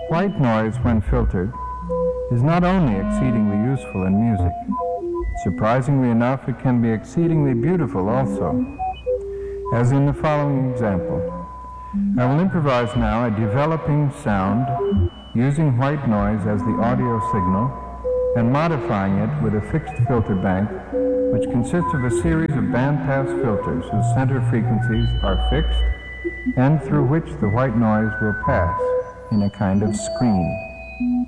White noise, when filtered, is not only exceedingly useful in music. Surprisingly enough, it can be exceedingly beautiful also, as in the following example. I will improvise now a developing sound using white noise as the audio signal and modifying it with a fixed filter bank, which consists of a series of bandpass filters whose center frequencies are fixed and through which the white noise will pass in a kind of screen.